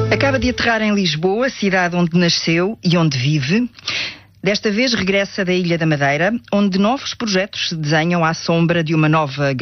Acaba de aterrar em Lisboa, cidade onde nasceu e onde vive. Desta vez regressa da Ilha da Madeira, onde novos projetos se desenham à sombra de uma nova